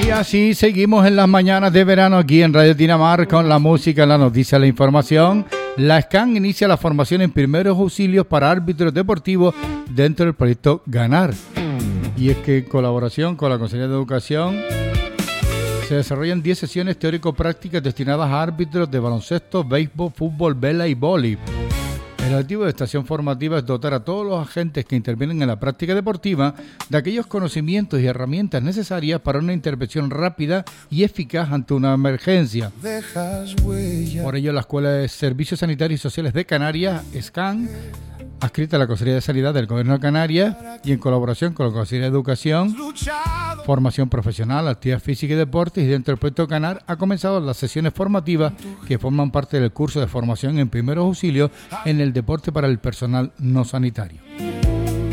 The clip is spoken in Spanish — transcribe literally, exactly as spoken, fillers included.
Y así seguimos en las mañanas de verano aquí en Radio Tinamar con la música, la noticia, la información. La SCAN inicia la formación en primeros auxilios para árbitros deportivos dentro del proyecto Ganar. Y es que en colaboración con la Consejería de Educación se desarrollan diez sesiones teórico-prácticas destinadas a árbitros de baloncesto, béisbol, fútbol, vela y vóley. El objetivo de esta estación formativa es dotar a todos los agentes que intervienen en la práctica deportiva de aquellos conocimientos y herramientas necesarias para una intervención rápida y eficaz ante una emergencia. Por ello, la Escuela de Servicios Sanitarios y Sociales de Canarias, SCAN, adscrita a la Consejería de Sanidad del Gobierno de Canarias y en colaboración con la Consejería de Educación, Formación Profesional, Actividad Física y Deportes, y dentro del proyecto Ganar ha comenzado las sesiones formativas que forman parte del curso de formación en primeros auxilios en el deporte para el personal no sanitario.